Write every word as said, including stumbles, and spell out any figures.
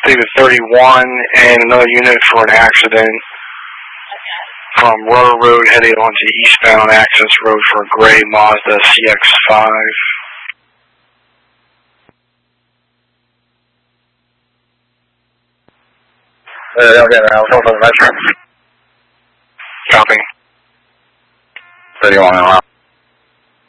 Through the thirty-one and another unit for an accident from Roller Road heading onto eastbound access road for a gray Mazda C X five. Uh, okay, I'll go for the metro. Copy. thirty-one and a half.